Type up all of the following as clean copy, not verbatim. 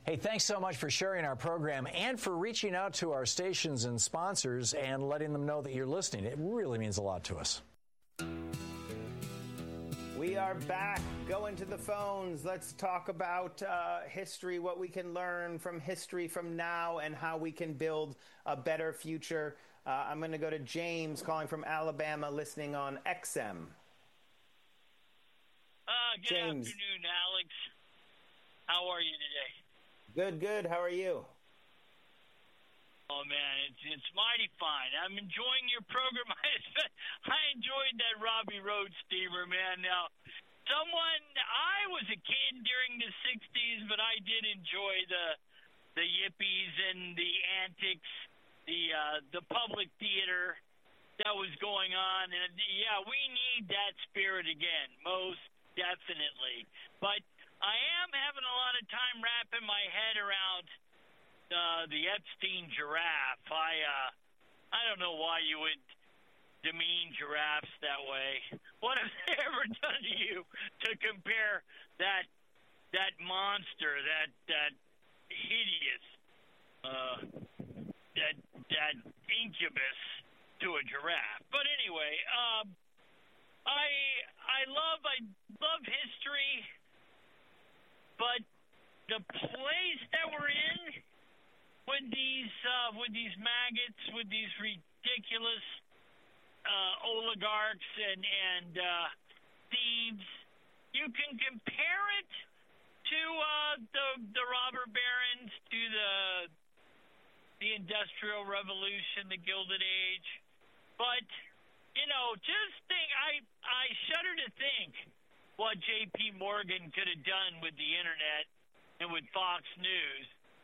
Hey, thanks so much for sharing our program and for reaching out to our stations and sponsors and letting them know that you're listening. It really means a lot to us. We are back, going to the phones. Let's talk about history, what we can learn from history from now, and how we can build a better future. I'm going to go to James calling from Alabama, listening on XM. Good afternoon, Alex. How are you today? Good. How are you? Oh, man, it's mighty fine. I'm enjoying your program. I enjoyed that Robbie Road steamer, man. Now, I was a kid during the 60s, but I did enjoy the yippies and the antics, the public theater that was going on. And, yeah, we need that spirit again, most definitely. But I am having a lot of time wrapping my head around the Epstein giraffe. I don't know why you would demean giraffes that way. What have they ever done to you to compare that monster, that hideous, that incubus to a giraffe? But anyway, I love history, but the place that we're in with these maggots, with these ridiculous oligarchs and thieves, you can compare it to the robber barons, to the Industrial Revolution, the Gilded Age. But just think, I shudder to think what J.P. Morgan could have done with the internet and with Fox News.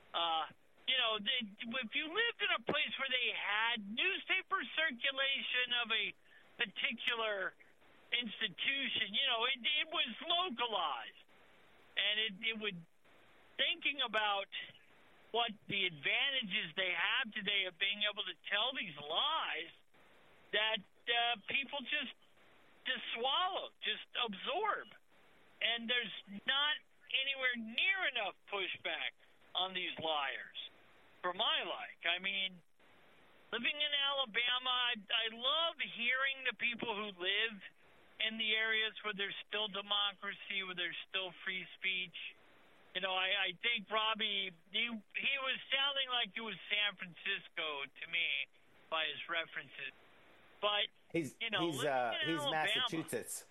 If you lived in a place where they had newspaper circulation of a particular institution, it was localized. And it would, thinking about what the advantages they have today of being able to tell these lies that people just swallow, just absorb. And there's not anywhere near enough pushback on these liars for my like. I mean, living in Alabama, I love hearing the people who live in the areas where there's still democracy, where there's still free speech. I think Robbie, he was sounding like it was San Francisco to me by his references. But he's Alabama, Massachusetts.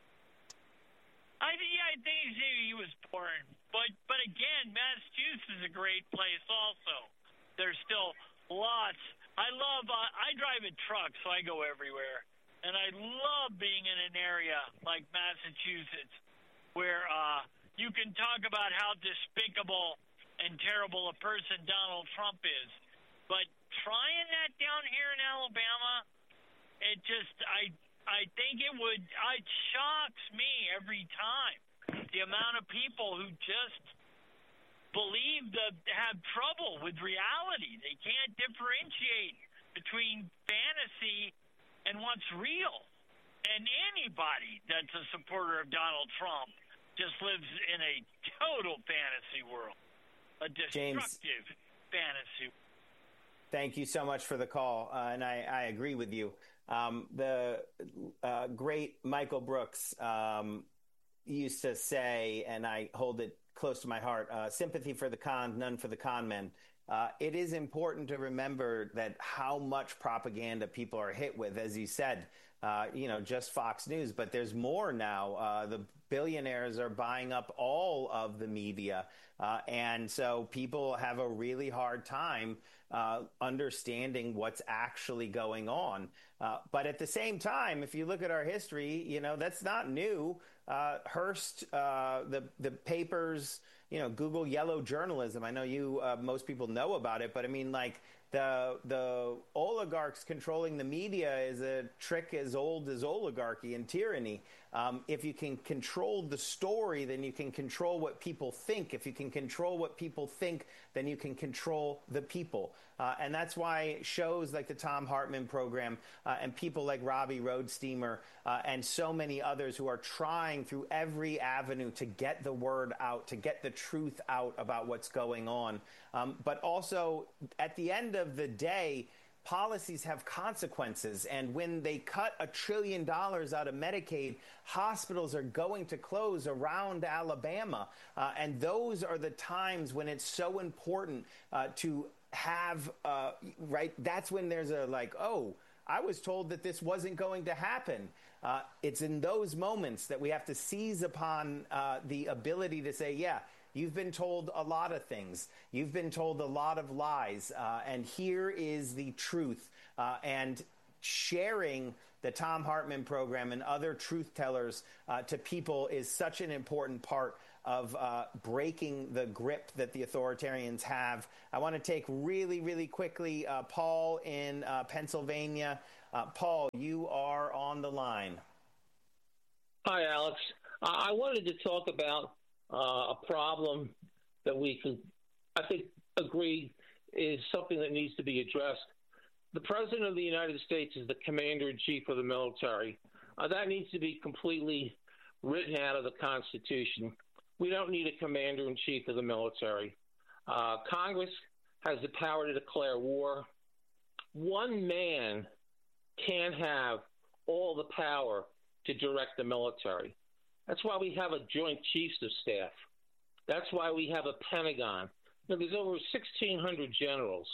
I think he was born. But again, Massachusetts is a great place also. There's still lots. I drive a truck, so I go everywhere. And I love being in an area like Massachusetts where you can talk about how despicable and terrible a person Donald Trump is. But trying that down here in Alabama, it think it shocks me every time. The amount of people who just have trouble with reality. They can't differentiate between fantasy and what's real. And anybody that's a supporter of Donald Trump just lives in a total fantasy world, a destructive fantasy. Thank you so much for the call, and I agree with you. The great Michael Brooks used to say, and I hold it close to my heart, sympathy for the con, none for the con men. It is important to remember that how much propaganda people are hit with, as you said, just Fox News, but there's more now. The billionaires are buying up all of the media. And so people have a really hard time understanding what's actually going on. But at the same time, if you look at our history, that's not new. Hearst, the papers, Google yellow journalism. I know most people know about it, but I mean, like, the oligarchs controlling the media is a trick as old as oligarchy and tyranny. If you can control the story, then you can control what people think. If you can control what people think, then you can control the people. And that's why shows like the Thom Hartmann program and people like Robbie Road steamer and so many others who are trying through every avenue to get the word out, to get the truth out about what's going on. But also, at the end of the day, policies have consequences. And when they cut $1 trillion out of Medicaid, hospitals are going to close around Alabama. And those are the times when it's so important to have, right? That's when there's a I was told that this wasn't going to happen. It's in those moments that we have to seize upon the ability to say, yeah, you've been told a lot of things. You've been told a lot of lies. And here is the truth. And sharing the Thom Hartmann program and other truth tellers to people is such an important part of breaking the grip that the authoritarians have. I want to take really, really quickly Paul in Pennsylvania. Paul, you are on the line. Hi, Alex. I wanted to talk about a problem that we can, I think, agree is something that needs to be addressed. The President of the United States is the Commander-in-Chief of the military. That needs to be completely written out of the Constitution. We don't need a Commander-in-Chief of the military. Congress has the power to declare war. One man can't have all the power to direct the military. That's why we have a Joint Chiefs of Staff. That's why we have a Pentagon. There's over 1,600 generals.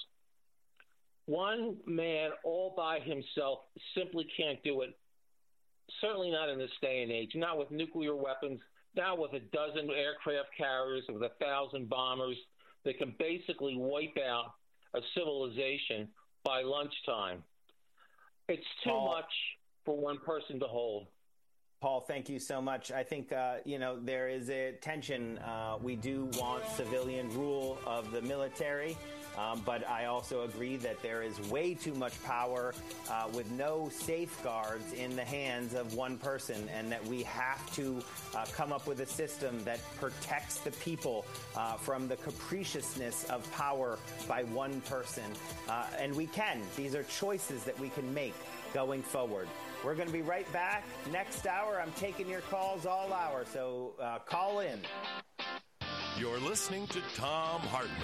One man all by himself simply can't do it. Certainly not in this day and age, not with nuclear weapons, not with a dozen aircraft carriers, with 1,000 bombers that can basically wipe out a civilization by lunchtime. It's too much for one person to hold. Paul, thank you so much. I think, there is a tension. We do want civilian rule of the military, but I also agree that there is way too much power with no safeguards in the hands of one person, and that we have to come up with a system that protects the people from the capriciousness of power by one person. And we can. These are choices that we can make going forward. We're going to be right back. Next hour, I'm taking your calls all hour, so call in. You're listening to Thom Hartmann.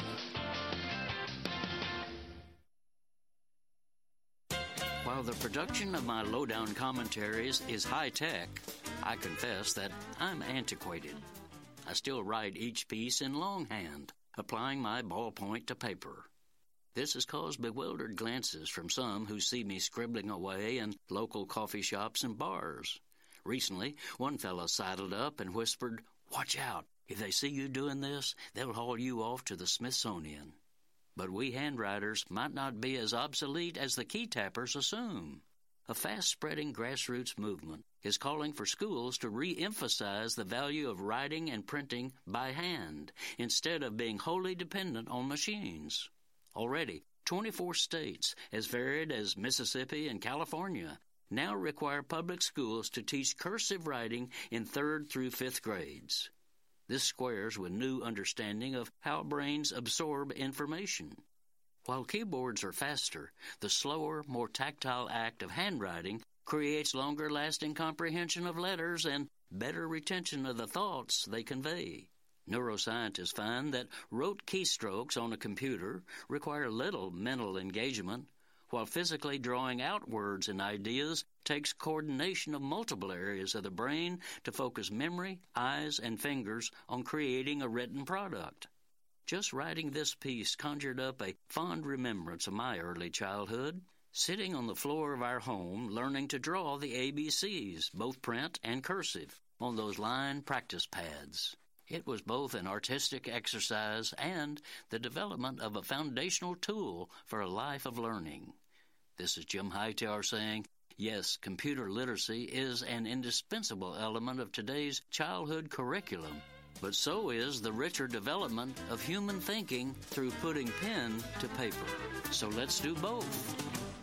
While the production of my lowdown commentaries is high-tech, I confess that I'm antiquated. I still write each piece in longhand, applying my ballpoint to paper. This has caused bewildered glances from some who see me scribbling away in local coffee shops and bars. Recently, one fellow sidled up and whispered, "Watch out. If they see you doing this, they'll haul you off to the Smithsonian." But we handwriters might not be as obsolete as the key tappers assume. A fast-spreading grassroots movement is calling for schools to re-emphasize the value of writing and printing by hand instead of being wholly dependent on machines. Already, 24 states, as varied as Mississippi and California, now require public schools to teach cursive writing in 3rd through 5th grades. This squares with new understanding of how brains absorb information. While keyboards are faster, the slower, more tactile act of handwriting creates longer-lasting comprehension of letters and better retention of the thoughts they convey. Neuroscientists find that rote keystrokes on a computer require little mental engagement, while physically drawing out words and ideas takes coordination of multiple areas of the brain to focus memory, eyes, and fingers on creating a written product. Just writing this piece conjured up a fond remembrance of my early childhood, sitting on the floor of our home learning to draw the ABCs, both print and cursive, on those line practice pads. It was both an artistic exercise and the development of a foundational tool for a life of learning. This is Jim Hightower saying, yes, computer literacy is an indispensable element of today's childhood curriculum, but so is the richer development of human thinking through putting pen to paper. So let's do both.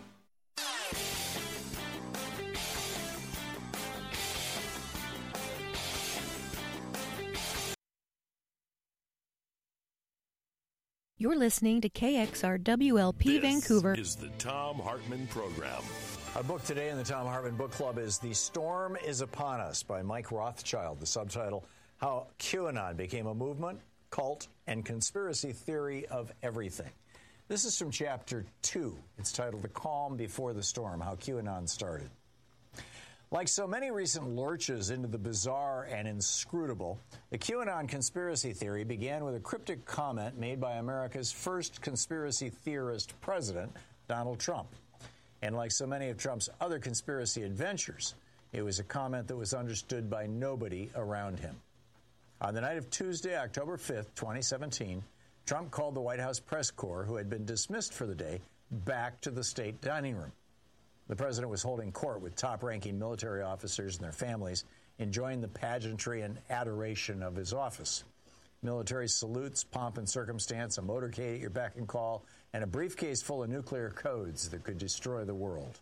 You're listening to KXRWLP Vancouver. This is the Thom Hartmann Program. Our book today in the Thom Hartmann Book Club is The Storm is Upon Us by Mike Rothschild. The subtitle, how QAnon became a movement, cult, and conspiracy theory of everything. This is from Chapter 2. It's titled The Calm Before the Storm, How QAnon Started. Like so many recent lurches into the bizarre and inscrutable, the QAnon conspiracy theory began with a cryptic comment made by America's first conspiracy theorist president, Donald Trump. And like so many of Trump's other conspiracy adventures, it was a comment that was understood by nobody around him. On the night of Tuesday, October 5th, 2017, Trump called the White House press corps, who had been dismissed for the day, back to the state dining room. The president was holding court with top-ranking military officers and their families, enjoying the pageantry and adoration of his office. Military salutes, pomp and circumstance, a motorcade at your beck and call, and a briefcase full of nuclear codes that could destroy the world.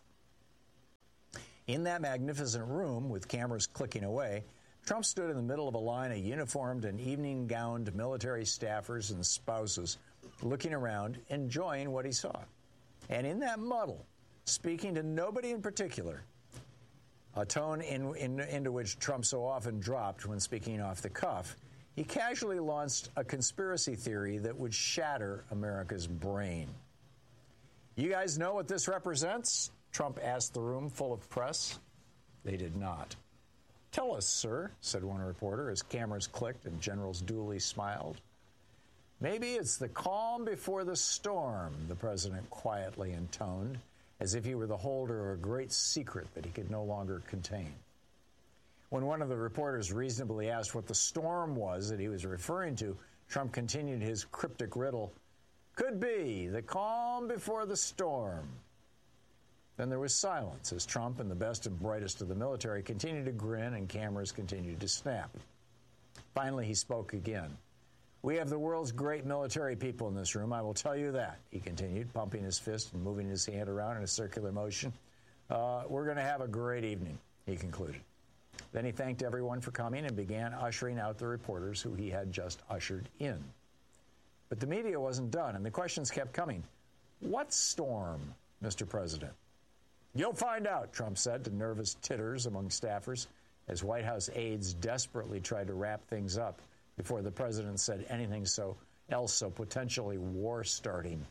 In that magnificent room, with cameras clicking away, Trump stood in the middle of a line of uniformed and evening-gowned military staffers and spouses, looking around, enjoying what he saw. And in that muddle, speaking to nobody in particular, a tone into which Trump so often dropped when speaking off the cuff, he casually launched a conspiracy theory that would shatter America's brain. You guys know what this represents? Trump asked the room full of press. They did not. Tell us, sir, said one reporter as cameras clicked and generals duly smiled. Maybe it's the calm before the storm, the president quietly intoned, as if he were the holder of a great secret that he could no longer contain. When one of the reporters reasonably asked what the storm was that he was referring to, Trump continued his cryptic riddle, could be the calm before the storm. Then there was silence as Trump and the best and brightest of the military continued to grin and cameras continued to snap. Finally, he spoke again. We have the world's great military people in this room, I will tell you that, he continued, pumping his fist and moving his hand around in a circular motion. We're going to have a great evening, he concluded. Then he thanked everyone for coming and began ushering out the reporters who he had just ushered in. But the media wasn't done, and the questions kept coming. What storm, Mr. President? You'll find out, Trump said to nervous titters among staffers as White House aides desperately tried to wrap things up before the president said anything else so potentially war-starting.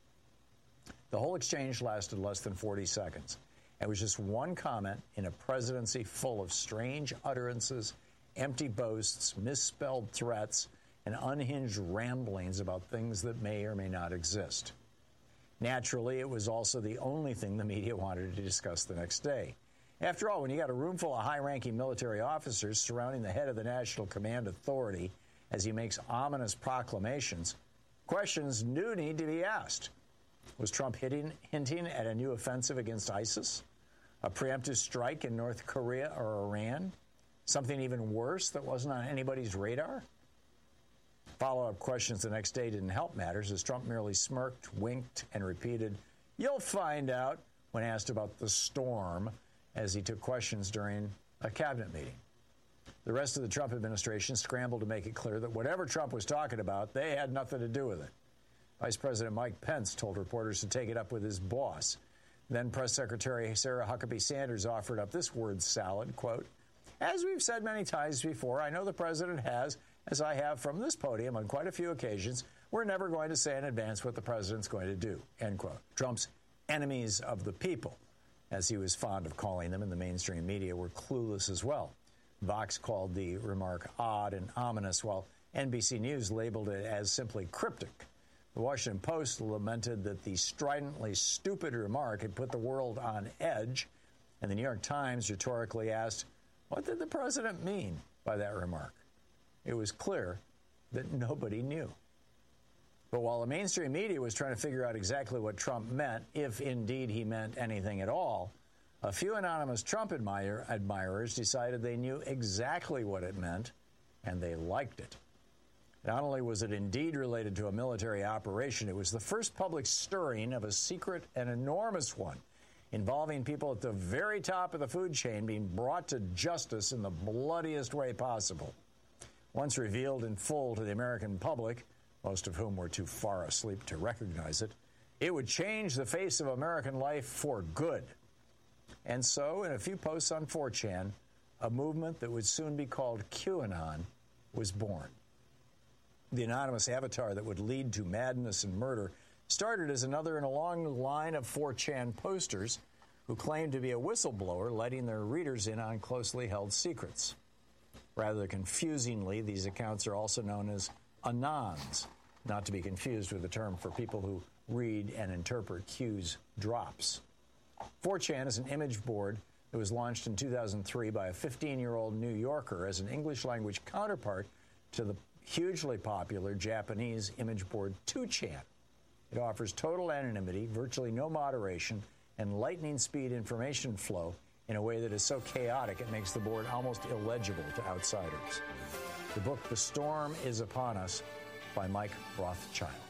The whole exchange lasted less than 40 seconds. It was just one comment in a presidency full of strange utterances, empty boasts, misspelled threats, and unhinged ramblings about things that may or may not exist. Naturally, it was also the only thing the media wanted to discuss the next day. After all, when you got a room full of high-ranking military officers surrounding the head of the National Command Authority as he makes ominous proclamations, questions do need to be asked. Was Trump hinting at a new offensive against ISIS? A preemptive strike in North Korea or Iran? Something even worse that wasn't on anybody's radar? Follow-up questions the next day didn't help matters as Trump merely smirked, winked, and repeated, "You'll find out," when asked about the storm as he took questions during a cabinet meeting. The rest of the Trump administration scrambled to make it clear that whatever Trump was talking about, they had nothing to do with it. Vice President Mike Pence told reporters to take it up with his boss. Then Press Secretary Sarah Huckabee Sanders offered up this word salad, quote, "As we've said many times before, I know the president has, as I have from this podium on quite a few occasions, we're never going to say in advance what the president's going to do," end quote. Trump's enemies of the people, as he was fond of calling them in the mainstream media, were clueless as well. Vox called the remark odd and ominous, while NBC News labeled it as simply cryptic. The Washington Post lamented that the stridently stupid remark had put the world on edge, and the New York Times rhetorically asked, what did the president mean by that remark? It was clear that nobody knew. But while the mainstream media was trying to figure out exactly what Trump meant, if indeed he meant anything at all, a few anonymous Trump admirers decided they knew exactly what it meant, and they liked it. Not only was it indeed related to a military operation, it was the first public stirring of a secret and enormous one, involving people at the very top of the food chain being brought to justice in the bloodiest way possible. Once revealed in full to the American public, most of whom were too far asleep to recognize it, it would change the face of American life for good. And so, in a few posts on 4chan, a movement that would soon be called QAnon was born. The anonymous avatar that would lead to madness and murder started as another in a long line of 4chan posters who claimed to be a whistleblower letting their readers in on closely held secrets. Rather confusingly, these accounts are also known as Anons, not to be confused with the term for people who read and interpret Q's drops. 4chan is an image board that was launched in 2003 by a 15-year-old New Yorker as an English-language counterpart to the hugely popular Japanese image board 2chan. It offers total anonymity, virtually no moderation, and lightning-speed information flow in a way that is so chaotic it makes the board almost illegible to outsiders. The book The Storm is Upon Us by Mike Rothschild.